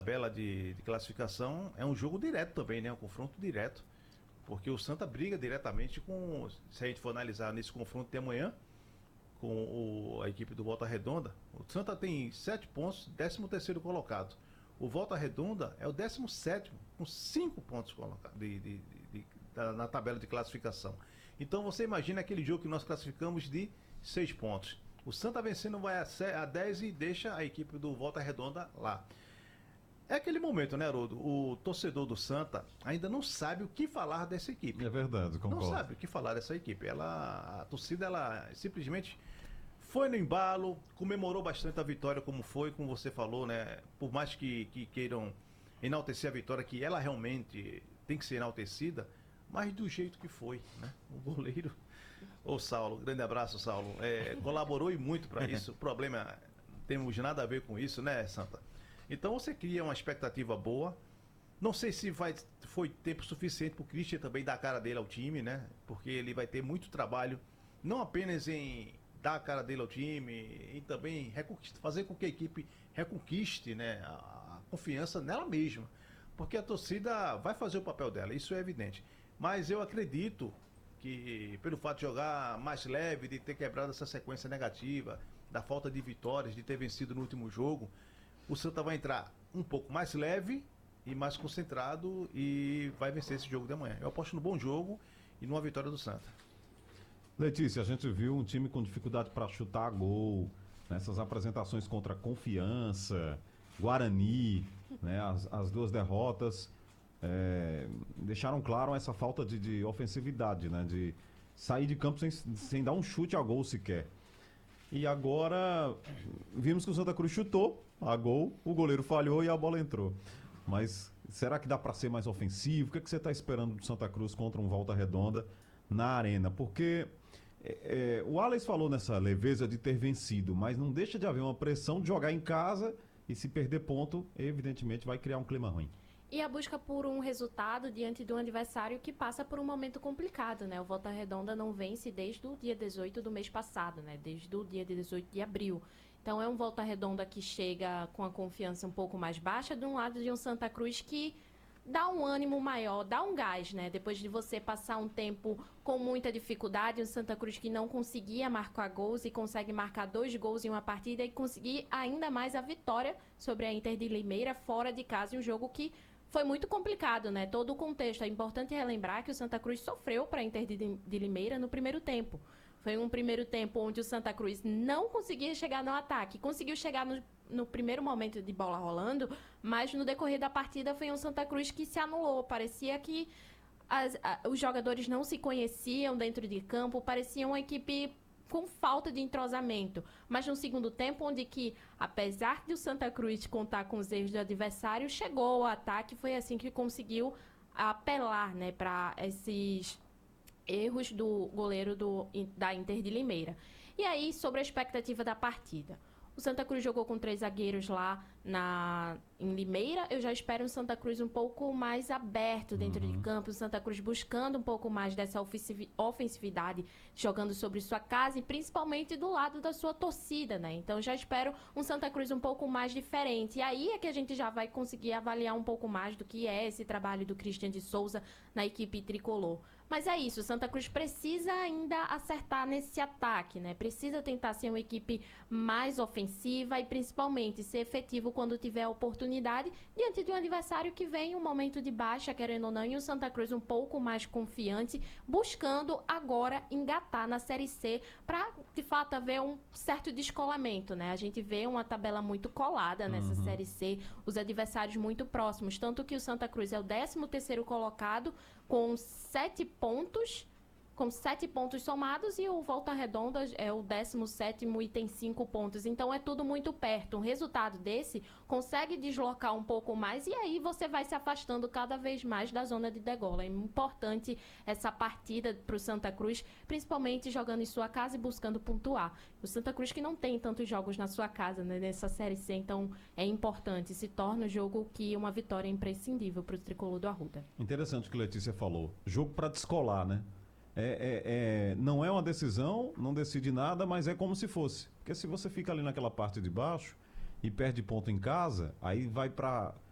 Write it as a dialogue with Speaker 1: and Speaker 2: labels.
Speaker 1: tabela de classificação é um jogo direto também, né? Um confronto direto. Porque o Santa briga diretamente com, se a gente for analisar nesse confronto de amanhã, com a equipe do Volta Redonda, o Santa tem 7 pontos, 13º colocado. O Volta Redonda é o 17º, com 5 pontos colocados na tabela de classificação. Então você imagina aquele jogo que nós classificamos de 6 pontos. O Santa vencendo vai a 10 e deixa a equipe do Volta Redonda lá. É aquele momento, né, Haroldo? O torcedor do Santa ainda não sabe o que falar dessa equipe.
Speaker 2: É verdade, concordo.
Speaker 1: Não sabe o que falar dessa equipe. A torcida, ela simplesmente foi no embalo, comemorou bastante a vitória, como você falou, né? Por mais que queiram enaltecer a vitória, que ela realmente tem que ser enaltecida, mas do jeito que foi, né? O goleiro, ô Saulo, grande abraço, Saulo, colaborou e muito para isso. O problema, não temos nada a ver com isso, né, Santa? Então você cria uma expectativa boa. Não sei se foi tempo suficiente para o Christian também dar a cara dele ao time, né? Porque ele vai ter muito trabalho, não apenas em dar a cara dele ao time, e também fazer com que a equipe reconquiste, né, a confiança nela mesma. Porque a torcida vai fazer o papel dela, isso é evidente. Mas eu acredito que, pelo fato de jogar mais leve, de ter quebrado essa sequência negativa, da falta de vitórias, de ter vencido no último jogo, o Santa vai entrar um pouco mais leve e mais concentrado e vai vencer esse jogo de amanhã. Eu aposto no bom jogo e numa vitória do Santa.
Speaker 2: Letícia, a gente viu um time com dificuldade para chutar gol, nessas apresentações contra Confiança, Guarani, né, as duas derrotas deixaram claro essa falta de ofensividade, né, de sair de campo sem dar um chute a gol sequer. E agora vimos que o Santa Cruz chutou a gol, o goleiro falhou e a bola entrou. Mas será que dá para ser mais ofensivo? O que você está esperando do Santa Cruz contra um Volta Redonda na arena? Porque o Alex falou nessa leveza de ter vencido, mas não deixa de haver uma pressão de jogar em casa e se perder ponto, evidentemente vai criar um clima ruim.
Speaker 3: E a busca por um resultado diante de um adversário que passa por um momento complicado, né? O Volta Redonda não vence desde o dia 18 do mês passado, né? Desde o dia 18 de abril. Então é um Volta Redonda que chega com a confiança um pouco mais baixa, de um lado de um Santa Cruz que dá um ânimo maior, dá um gás, né? Depois de você passar um tempo com muita dificuldade, o Santa Cruz que não conseguia marcar gols e consegue marcar 2 gols em uma partida e conseguir ainda mais a vitória sobre a Inter de Limeira fora de casa, em um jogo que foi muito complicado, né? Todo o contexto. É importante relembrar que o Santa Cruz sofreu para a Inter de Limeira no primeiro tempo. Foi um primeiro tempo onde o Santa Cruz não conseguia chegar no ataque. Conseguiu chegar no primeiro momento de bola rolando, mas no decorrer da partida foi um Santa Cruz que se anulou. Parecia que os jogadores não se conheciam dentro de campo, parecia uma equipe com falta de entrosamento. Mas no segundo tempo, onde que, apesar de o Santa Cruz contar com os erros do adversário, chegou ao ataque, foi assim que conseguiu apelar, né, para esses erros do goleiro da Inter de Limeira. E aí, sobre a expectativa da partida. O Santa Cruz jogou com 3 zagueiros lá em Limeira. Eu já espero um Santa Cruz um pouco mais aberto dentro de campo. O Santa Cruz buscando um pouco mais dessa ofensividade, jogando sobre sua casa e principalmente do lado da sua torcida, né? Então já espero um Santa Cruz um pouco mais diferente. E aí é que a gente já vai conseguir avaliar um pouco mais do que é esse trabalho do Christian de Souza na equipe tricolor. Mas é isso, o Santa Cruz precisa ainda acertar nesse ataque, né? Precisa tentar ser uma equipe mais ofensiva e principalmente ser efetivo quando tiver a oportunidade diante de um adversário que vem em um momento de baixa, querendo ou não, e o Santa Cruz um pouco mais confiante, buscando agora engatar na Série C para, de fato, haver um certo descolamento, né? A gente vê uma tabela muito colada nessa Série C, os adversários muito próximos, tanto que o Santa Cruz é o 13º colocado, com 7 pontos somados, e o Volta Redonda é o 17º e tem 5 pontos. Então é tudo muito perto. Um resultado desse consegue deslocar um pouco mais e aí você vai se afastando cada vez mais da zona de degola. É importante essa partida para o Santa Cruz, principalmente jogando em sua casa e buscando pontuar. O Santa Cruz que não tem tantos jogos na sua casa, né, nessa Série C, então é importante. Se torna um jogo que uma vitória é imprescindível para o tricolor do Arruda.
Speaker 2: Interessante o que a Letícia falou. Jogo para descolar, né? Não é uma decisão, não decide nada, mas é como se fosse. Porque se você fica ali naquela parte de baixo e perde ponto em casa, aí vai para